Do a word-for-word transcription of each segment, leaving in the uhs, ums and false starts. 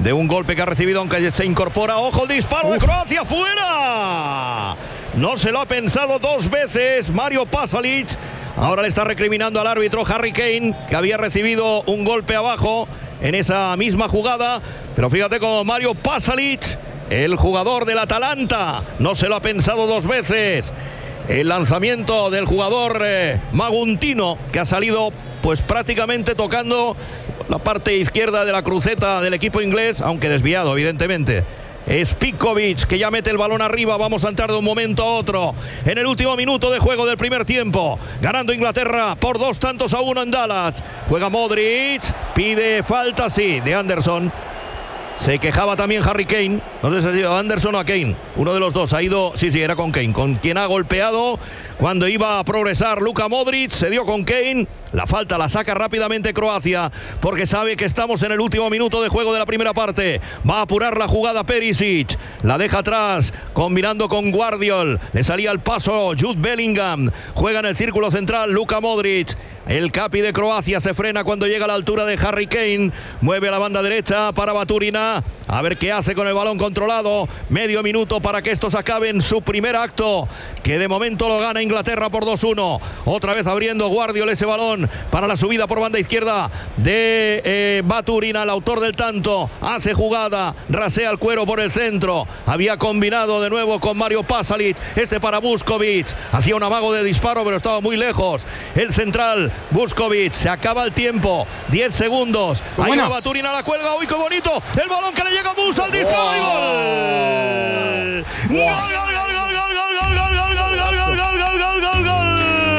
de un golpe que ha recibido, aunque se incorpora. ¡Ojo el disparo Uf. de Croacia! ¡Fuera! No se lo ha pensado dos veces Mario Pasalic. Ahora le está recriminando al árbitro Harry Kane, que había recibido un golpe abajo en esa misma jugada. Pero fíjate cómo Mario Pasalic, el jugador del Atalanta, no se lo ha pensado dos veces. El lanzamiento del jugador eh, maguntino, que ha salido pues prácticamente tocando la parte izquierda de la cruceta del equipo inglés, aunque desviado evidentemente. Es Pikovic, que ya mete el balón arriba. Vamos a entrar de un momento a otro en el último minuto de juego del primer tiempo, ganando Inglaterra por dos tantos a uno en Dallas. Juega Modric, pide falta, sí, de Anderson. Se quejaba también Harry Kane, no sé si ha sido Anderson o a Kane, uno de los dos ha ido, sí, sí, era con Kane, con quien ha golpeado cuando iba a progresar Luka Modric. Se dio con Kane, la falta la saca rápidamente Croacia, porque sabe que estamos en el último minuto de juego de la primera parte. Va a apurar la jugada Perisic, la deja atrás, combinando con Guardiol, le salía el paso Jude Bellingham, juega en el círculo central Luka Modric. El capi de Croacia se frena cuando llega a la altura de Harry Kane, mueve a la banda derecha para Baturina, a ver qué hace con el balón controlado. Medio minuto para que estos acaben su primer acto, que de momento lo gana Inglaterra por dos uno. Otra vez abriendo Guardiol ese balón para la subida por banda izquierda de eh, Baturina, el autor del tanto. Hace jugada, rasea el cuero por el centro, había combinado de nuevo con Mario Pasalic, este para Vuskovic, hacía un amago de disparo pero estaba muy lejos el central. Vuskovic, se acaba el tiempo, diez segundos. Ahí bueno. va Baturina, la cuelga. ¡Uy, qué bonito! El balón que le llega a Musa, al disparo y gol. ¡Gol, gol, gol, gol, gol, gol, gol, gol, gol, gol, gol, gol, gol, gol, gol!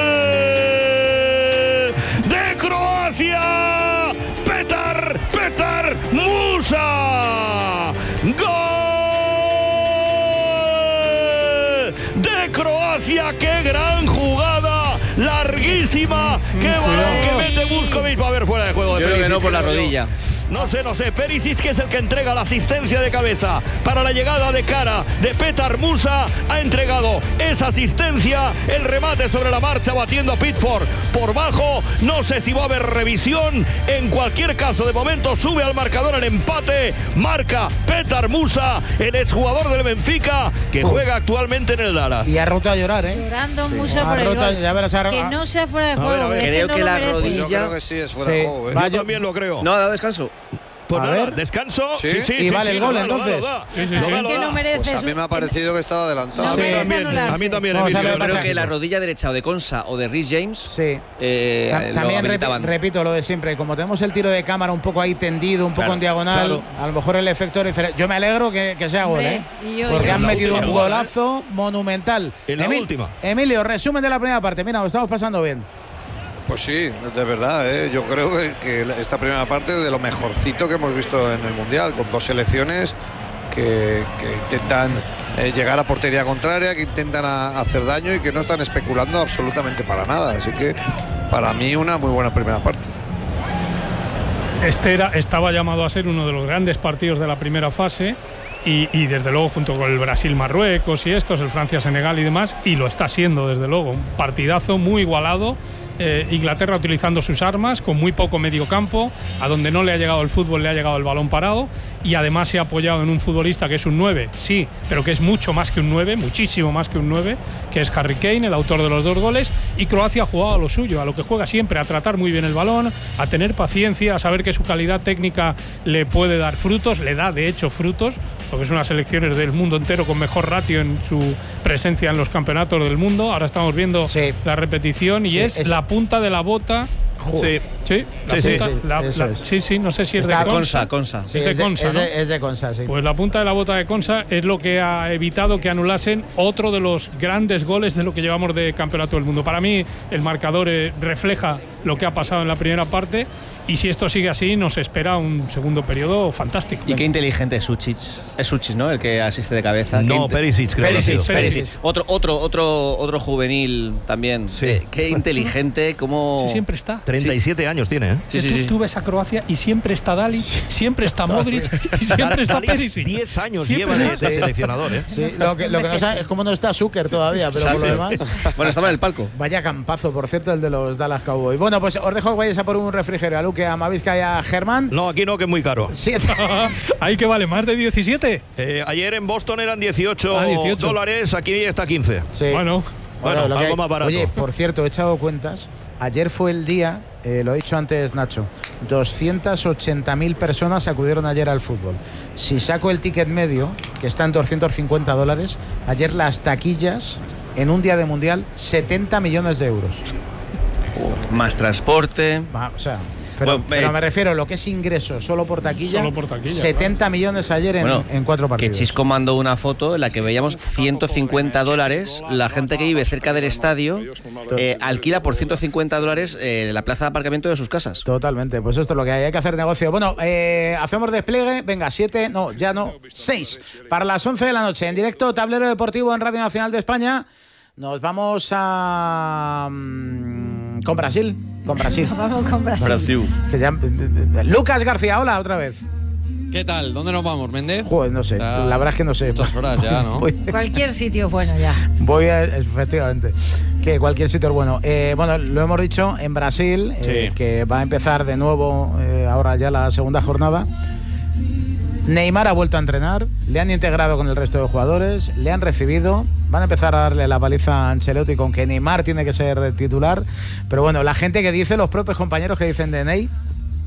¡De Croacia! ¡Petar, Petar Musa! ¡Gol! ¡De Croacia! ¡Qué gran jugada! Larguísima, qué balón que mete Vuskovic. Va a haber fuera de juego de Yo Perisic. Creo que no por la rodilla. No sé, no sé. Perisic, que es el que entrega la asistencia de cabeza para la llegada de cara de Petar Musa, ha entregado esa asistencia. El remate sobre la marcha, batiendo a Pickford por bajo. No sé si va a haber revisión. En cualquier caso, de momento sube al marcador el empate. Marca Petar Musa, el exjugador del Benfica, que juega actualmente en el Dallas. Y ha roto a llorar, ¿eh? Llorando sí. Musa por el roto, gol. Ya verás, ahora, que no sea fuera de juego. A ver, a ver. Creo que, que no la rodilla... Yo creo que sí es fuera sí. de juego, ¿eh? Yo también lo creo. No, ha dado descanso. Pues a nada, ver. descanso. Sí, sí, sí. Y sí, vale sí, el gol, lo da, entonces. lo da, Sí, sí, lo sí. da, lo que da. no merece Pues a mí me ha parecido que estaba adelantado. No A mí merece también, anularse. a mí también. Vamos a Emilio. ver, Yo creo pasa- que la rodilla derecha o de Konsa o de Rhys James Sí. eh, Ta- lo También repi- habilitaban. repito lo de siempre, como tenemos el tiro de cámara un poco ahí tendido, un poco Claro, en diagonal, claro. a lo mejor el efecto es diferente. Yo me alegro que, que sea gol, Hombre, ¿eh? y yo- Porque yo- han la metido última un jugada, golazo monumental. En la Emil- última. Emilio, resumen de la primera parte. Mira, lo estamos pasando bien. Pues sí, de verdad, ¿eh? Yo creo que, que esta primera parte de lo mejorcito que hemos visto en el Mundial, con dos selecciones que, que intentan eh, llegar a portería contraria, que intentan a, hacer daño y que no están especulando absolutamente para nada. Así que para mí una muy buena primera parte. Este era, estaba llamado a ser uno de los grandes partidos de la primera fase. Y, y desde luego junto con el Brasil-Marruecos y estos, el Francia-Senegal y demás, y lo está siendo desde luego, un partidazo muy igualado. Eh, Inglaterra utilizando sus armas con muy poco medio campo, a donde no le ha llegado el fútbol le ha llegado el balón parado, y además se ha apoyado en un futbolista que es un nueve, sí, pero que es mucho más que un nueve, muchísimo más que un nueve, que es Harry Kane, el autor de los dos goles. Y Croacia ha jugado a lo suyo, a lo que juega siempre, a tratar muy bien el balón, a tener paciencia, a saber que su calidad técnica le puede dar frutos, le da de hecho frutos, porque es una selección del mundo entero con mejor ratio en su presencia en los campeonatos del mundo. Ahora estamos viendo Sí. la repetición y Sí, es, es- la punta de la bota. Joder. Sí, la Sí, sí, punta- sí, la- eso la- es. sí, sí, no sé si es Está de Consa. Konsa, Konsa. Sí, Es de es de, Konsa, es ¿no? de- es de Konsa, sí. Pues la punta de la bota de Konsa es lo que ha evitado que anulasen otro de los grandes goles de lo que llevamos de campeonato del mundo. Para mí el marcador eh, refleja lo que ha pasado en la primera parte, y si esto sigue así nos espera un segundo periodo fantástico. Y qué inteligente es Suchic. Es Suchic, ¿no? El que asiste de cabeza. Qué No, inte- Perisic, creo. que ha Perisic, sido. Perisic. Perisic. Otro, otro, otro, otro juvenil también. Sí. Eh, qué inteligente, cómo. Sí, siempre está. treinta y siete años tiene, ¿eh? Sí, sí, tú, sí. tú ves a Croacia y siempre está Dali, siempre está Modric y siempre está Dalis Perisic. diez años Siempre lleva de, está. de seleccionador, ¿eh? Sí, lo que, lo que no sabe es cómo no está Zucker todavía, pero por lo demás. Bueno, estaba en el palco. Vaya campazo, por cierto, el de los Dallas Cowboys. Bueno, pues os dejo que vayáis a por un refrigerio a Lucas. que a Mavisca y a Germán. No, aquí no, que es muy caro. Siete. ¿Ahí que vale más de diecisiete? Eh, ayer en Boston eran dieciocho, Ah, dieciocho dólares, aquí está quince. Sí. Bueno, Bueno, lo que algo hay- más barato. Oye, por cierto, he echado cuentas. Ayer fue el día, eh, lo he dicho antes Nacho, doscientas ochenta mil personas acudieron ayer al fútbol. Si saco el ticket medio, que está en doscientos cincuenta dólares, ayer las taquillas en un día de mundial, setenta millones de euros. Más transporte. Va, o sea, pero, Bueno, pero eh, me refiero a lo que es ingreso solo por taquilla. Solo por taquilla, setenta millones ayer en, Bueno, en cuatro que partidos. Chisco mandó una foto en la que veíamos ciento cincuenta dólares. La gente que vive cerca del estadio eh, alquila por ciento cincuenta dólares eh, la plaza de aparcamiento de sus casas. Totalmente, pues esto es lo que hay, hay que hacer negocio. Bueno, eh, hacemos despliegue, venga, siete, no, ya no, seis. Para las once de la noche, en directo, Tablero Deportivo en Radio Nacional de España. Nos vamos a... mm, con Brasil, con Brasil. Vamos con Brasil. Que ya- Lucas García, hola, otra vez. ¿Qué tal? ¿Dónde nos vamos, Méndez? Joder, no sé, Ya la verdad es que no sé. muchas horas ya, ¿no? Voy, Cualquier sitio es bueno ya. voy a, efectivamente, que cualquier sitio es bueno. Eh, bueno, lo hemos dicho, en Brasil, eh, Sí. que va a empezar de nuevo eh, ahora ya la segunda jornada. Neymar ha vuelto a entrenar, le han integrado con el resto de jugadores, le han recibido, van a empezar a darle la paliza a Ancelotti con que Neymar tiene que ser titular, pero bueno, la gente que dice, los propios compañeros que dicen de Ney.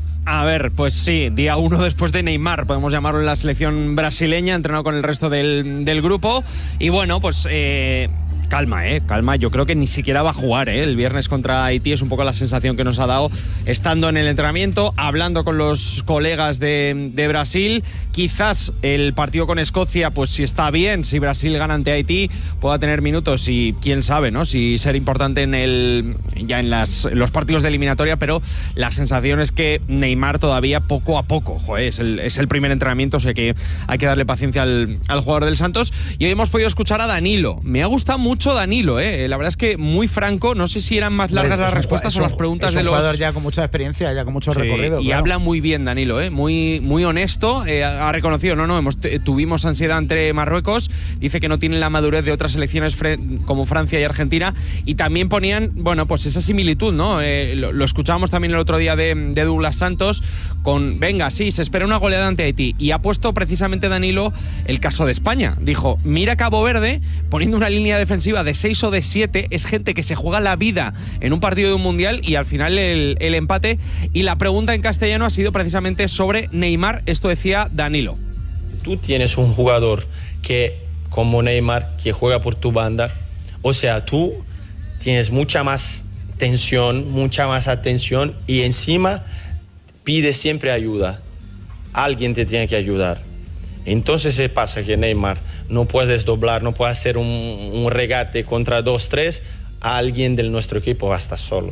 A ver, pues sí, día uno después de Neymar, podemos llamarlo en la selección brasileña, entrenado con el resto del, del grupo. Y bueno, pues eh, calma, eh, calma. Yo creo que ni siquiera va a jugar, eh. El viernes contra Haití es un poco la sensación que nos ha dado estando en el entrenamiento, hablando con los colegas de, de Brasil. Quizás el partido con Escocia, pues si está bien, si Brasil gana ante Haití, pueda tener minutos y quién sabe, ¿no? Si ser importante en el ya en las, en los partidos de eliminatoria, pero la sensación es que Neymar todavía poco a poco, joder, es el, es el primer entrenamiento, o sea que hay que darle paciencia al, al jugador del Santos. Y hoy hemos podido escuchar a Danilo. Me ha gustado mucho Danilo, ¿eh? La verdad es que muy franco, no sé si eran más largas las respuestas o las preguntas de los... Es un los... jugador ya con mucha experiencia, ya con mucho Sí, recorrido. y claro. habla muy bien Danilo, ¿eh? muy, muy honesto, eh, ha reconocido, no, no, hemos tuvimos ansiedad entre Marruecos, dice que no tienen la madurez de otras selecciones como Francia y Argentina, y también ponían, bueno, pues esa similitud, ¿no? Eh, lo, lo escuchábamos también el otro día de, de Douglas Santos, con, venga, sí, se espera una goleada ante Haití, y ha puesto precisamente Danilo el caso de España, dijo, mira Cabo Verde, poniendo una línea defensiva de seis o de siete, es gente que se juega la vida en un partido de un mundial, y al final el, el empate. Y la pregunta en castellano ha sido precisamente sobre Neymar. Esto decía Danilo. Tú tienes un jugador que, como Neymar, que juega por tu banda, o sea, tú tienes mucha más tensión, mucha más atención, y encima pides siempre ayuda. Alguien te tiene que ayudar. Entonces se pasa que Neymar no puedes doblar, no puedes hacer un, un regate contra dos, tres, a alguien de nuestro equipo va a estar solo.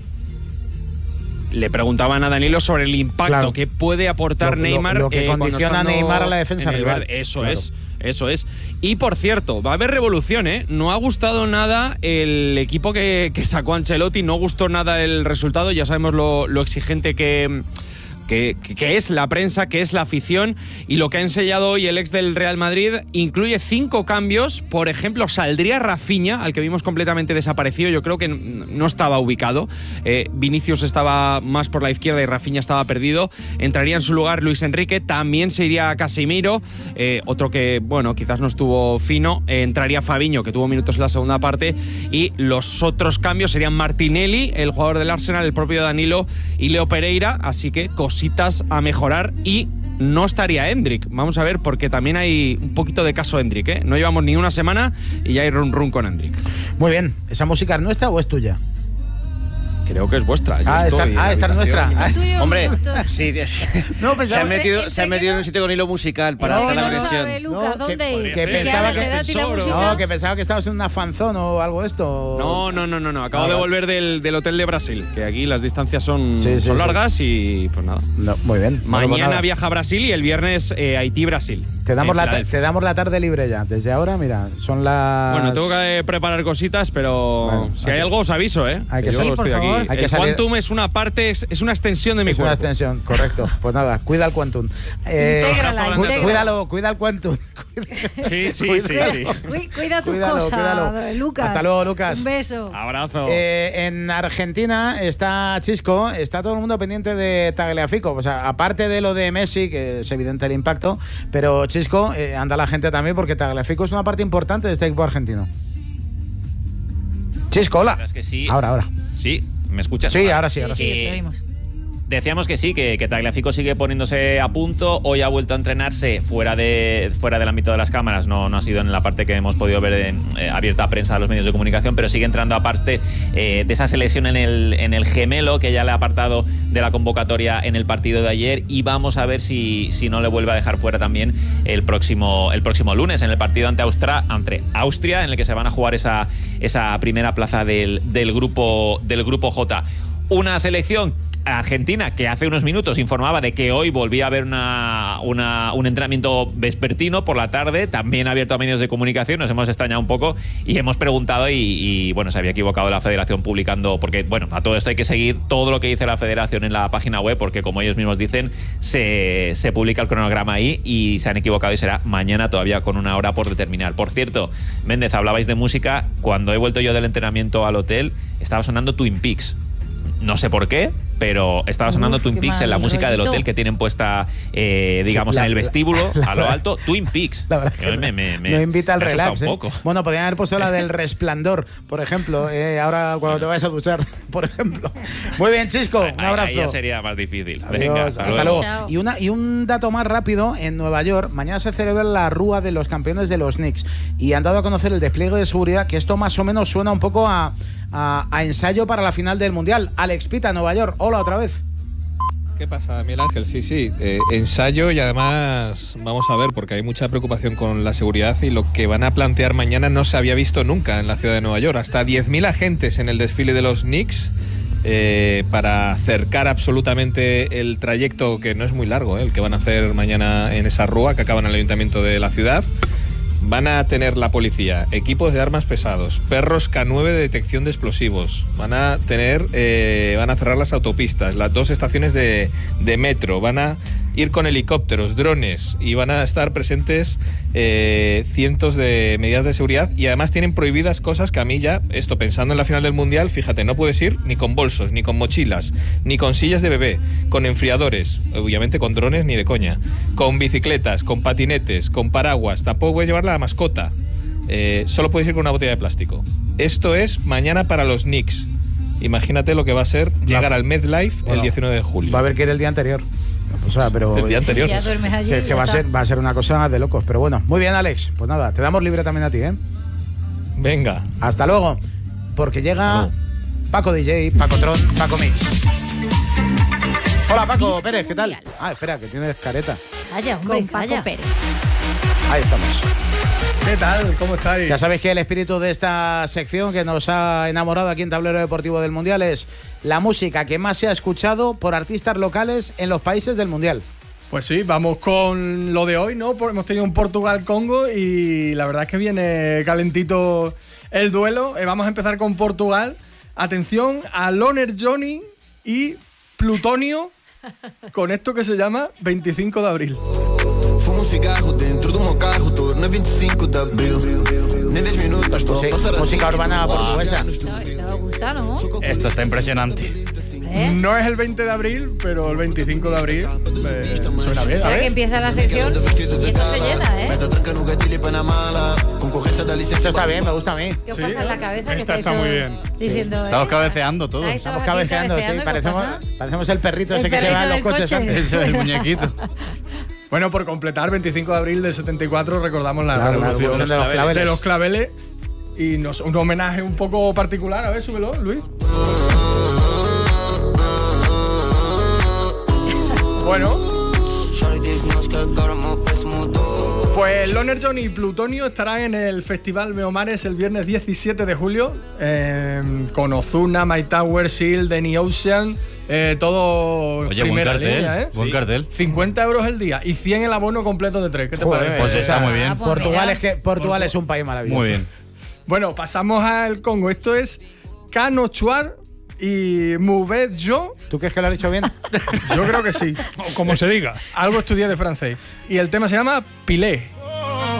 Le preguntaban a Danilo sobre el impacto Claro. que puede aportar Lo- lo- Neymar. lo que eh, cuando condiciona a estando Neymar a la defensa en el rival. bar. Eso Claro. es, eso es. Y por cierto, va a haber revolución, ¿eh? No ha gustado nada el equipo que, que sacó Ancelotti, no gustó nada el resultado. Ya sabemos lo, lo exigente que. Que, que es la prensa, que es la afición, y lo que ha ensayado hoy el ex del Real Madrid incluye cinco cambios. Por ejemplo, saldría Rafinha, al que vimos completamente desaparecido, yo creo que no estaba ubicado. eh, Vinicius estaba más por la izquierda y Rafinha estaba perdido. Entraría en su lugar Luis Enrique, también se iría Casemiro, eh, otro que, bueno, quizás no estuvo fino. eh, entraría Fabinho, que tuvo minutos en la segunda parte, y los otros cambios serían Martinelli, el jugador del Arsenal, el propio Danilo y Leo Pereira, así que cositas a mejorar. Y no estaría Endrick, vamos a ver, porque también hay un poquito de caso Endrick, ¿eh? No llevamos ni una semana y ya hay run run con Endrick. Muy bien, ¿esa música es nuestra o es tuya? Creo que es vuestra. Yo Ah, estoy esta, en ah, la esta es habitación. nuestra. Ah, Tuyo, Hombre, justo. sí, sí. No, se pensaba ha metido, ¿Entre- se ha entre metido qué en no? un sitio con hilo musical para No, hacer la no conexión. sabe, Lucas, No, que- ¿dónde ir? que ¿Qué pensaba ahora que te da a ti la ascensor, música? No, que pensaba que estabas en una fanzón o algo de esto. No, no, no, no, no. Acabo Ah, de vale. volver del, del hotel de Brasil, que aquí las distancias son, Sí, sí, son sí. largas y pues nada. No, muy bien. Bueno, pues Mañana nada. viaja a Brasil y el viernes eh, Haití-Brasil. Te damos, en la, Filadelfia. te damos la tarde libre ya. Desde ahora, mira, son las. Bueno, tengo que preparar cositas, pero Bueno, si hay hay que- algo os aviso, ¿eh? hay que yo salir. estoy Sí, por aquí. favor. Hay que el salir- Quantum es una parte, es, es una extensión de mi Es una cuerpo. extensión, correcto. Pues nada, cuida el Quantum. Eh, Intégrala, cu- intégrala. cuídalo, cuida el Quantum. Sí, sí, sí, Cuida, sí. cu- cuida tus Cuídalo, cosas, cuídalo. Lucas. Hasta luego, Lucas. Un beso. Abrazo. Eh, en Argentina está Chisco, está todo el mundo pendiente de Tagliafico. O sea, aparte de lo de Messi, que es evidente el impacto, pero Chisco, eh, anda la gente también porque Tagliafico es una parte importante de este equipo argentino. Chisco, hola. Es que sí. Ahora, ahora. Sí, ¿me escuchas? Sí, ahora sí, ahora Sí, sí. sí, te oímos. Decíamos que sí, que, que Tagliafico sigue poniéndose a punto. Hoy ha vuelto a entrenarse fuera de fuera del ámbito de las cámaras. No, no ha sido en la parte que hemos podido ver en, eh, abierta a prensa a los medios de comunicación, pero sigue entrando aparte eh, de esa selección en el, en el gemelo, que ya le ha apartado de la convocatoria en el partido de ayer. Y vamos a ver si, si no le vuelve a dejar fuera también el próximo, el próximo lunes, en el partido ante Austria, ante Austria, en el que se van a jugar esa, esa primera plaza del, del, grupo, del grupo J. Una selección Argentina que hace unos minutos informaba de que hoy volvía a haber una, una, un entrenamiento vespertino por la tarde, también abierto a medios de comunicación. Nos hemos extrañado un poco y hemos preguntado y, y bueno, se había equivocado la federación publicando, porque bueno, a todo esto hay que seguir todo lo que dice la federación en la página web, porque como ellos mismos dicen, se, se publica el cronograma ahí y se han equivocado y será mañana todavía con una hora por determinar. Por cierto, Méndez, hablabais de música. Cuando he vuelto yo del entrenamiento al hotel, estaba sonando Twin Peaks. No sé por qué, pero estaba sonando Uf, Twin qué Peaks en la mal música del rollito. hotel que tienen puesta, eh, digamos, Sí, la- en el vestíbulo, la- la- a lo alto, Twin Peaks. La verdad que me, me, me, no invita al me asusta relax. un ¿eh? poco. Bueno, podrían haber puesto la del Resplandor, por ejemplo. eh, ahora cuando te vayas a duchar, por ejemplo. Muy bien, Chisco. Un Ahí- abrazo. Ahí ya sería más difícil. Adiós, Venga, hasta, hasta luego. luego. Chao. Y, una, y un dato más rápido, en Nueva York, mañana se celebra la Rúa de los campeones de los Knicks y han dado a conocer el despliegue de seguridad, que esto más o menos suena un poco a, a, a ensayo para la final del Mundial. Alex Pita, Nueva York. Hola otra vez. ¿Qué pasa, Miguel Ángel? Sí, sí, eh, ensayo y además vamos a ver, porque hay mucha preocupación con la seguridad y lo que van a plantear mañana no se había visto nunca en la ciudad de Nueva York. Hasta diez mil agentes en el desfile de los Knicks eh, para cercar absolutamente el trayecto, que no es muy largo, eh, el que van a hacer mañana en esa rúa que acaba en el ayuntamiento de la ciudad. Van a tener la policía equipos de armas pesados, perros K nueve de detección de explosivos, van a tener, eh, van a cerrar las autopistas, las dos estaciones de, de metro, van a ir con helicópteros, drones y van a estar presentes eh, cientos de medidas de seguridad y además tienen prohibidas cosas que a mí ya, esto pensando en la final del Mundial, fíjate, no puedes ir ni con bolsos, ni con mochilas, ni con sillas de bebé, con enfriadores, obviamente con drones ni de coña, con bicicletas, con patinetes, con paraguas, tampoco puedes llevar la mascota, eh, solo puedes ir con una botella de plástico. Esto es mañana para los Knicks. Imagínate lo que va a ser llegar al MetLife Bueno, el diecinueve de julio. Va a haber que ir el día anterior. O sea, pero El día anterior. Ya duermes allí. que, y que ya va a está. ser va a ser una cosa de locos. Pero bueno, muy bien, Alex. Pues nada, te damos libre también a ti, ¿eh? Venga. Hasta luego. Porque llega Paco D J, Paco Tron, Paco Mix. Hola, Paco Disco Pérez, ¿qué tal? Mundial. Ah, espera, que tienes careta. Calla, hombre, Con Paco calla. Pérez. Ahí estamos. ¿Qué tal? ¿Cómo estáis? Ya sabéis que el espíritu de esta sección que nos ha enamorado aquí en Tablero Deportivo del Mundial es la música que más se ha escuchado por artistas locales en los países del Mundial. Pues sí, vamos con lo de hoy, ¿no? Por- Hemos tenido un Portugal-Congo y la verdad es que viene calentito el duelo. Eh, vamos a empezar con Portugal. Atención a Loner Johnny y Plutonio con esto que se llama veinticinco de abril. Fumo um cigarro dentro do meu carro, tô na veinticinco de abril. Nem dez minutos, tô a passar Música urbana portuguesa. Te va a gustar, ¿no? Esto está impresionante. ¿Eh? No es el veinte de abril, pero el veinticinco de abril eh, suena bien. O A sea que ver. empieza la sección y esto se llena, ¿eh? Meta tranca no gatilho e põe na mala. Concorrência da licença. Esto está bien, me gusta a mí. ¿Qué os Sí, pasa en la cabeza? que esta estáis está muy todos bien. Diciendo, Estamos ¿eh? cabeceando todos. Ahí Estamos aquí cabeceando, sí. cabeceando, ¿qué Parecemos, pasa? parecemos el perrito El ese que se va en los perrito del coches coche. antes. Eso es el muñequito. Bueno, por completar, veinticinco de abril del setenta y cuatro recordamos la Claro, la revolución revolución de los claveles. de los claveles. Y nos, un homenaje un poco particular. A ver, súbelo, Luis. Bueno. Pues Loner Johnny y Plutonio estarán en el Festival Meomares el viernes diecisiete de julio eh, con Ozuna, My Tower, Seal, Danny Ocean, eh, todo Oye, buen primera cartel. línea, ¿eh? Buen cartel. cincuenta euros el día y cien el abono completo de tres. ¿Qué te Joder, parece? Pues está muy bien. Ah, pues Portugal mira. es que Portugal es un país maravilloso. Muy bien. Bueno, pasamos al Congo. Esto es Kano Chuar y Mouvet Jo. ¿Tú crees que lo has dicho bien? Yo creo que sí. O como se diga. Algo estudié de francés. Y el tema se llama Pilé.